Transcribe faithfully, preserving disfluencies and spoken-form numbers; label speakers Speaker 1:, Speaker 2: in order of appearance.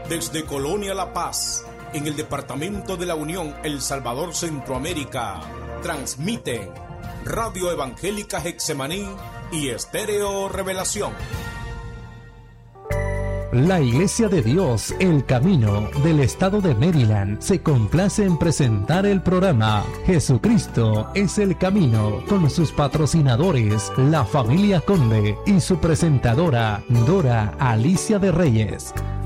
Speaker 1: Desde Colonia La Paz, en el departamento de la Unión, El Salvador, Centroamérica, transmiten Radio Evangélica Getsemaní y Estéreo Revelación.
Speaker 2: La Iglesia de Dios, El Camino, del estado de Maryland, se complace en presentar el programa Jesucristo es el Camino, con sus patrocinadores, la familia Conde y su presentadora, Dora Alicia de Reyes.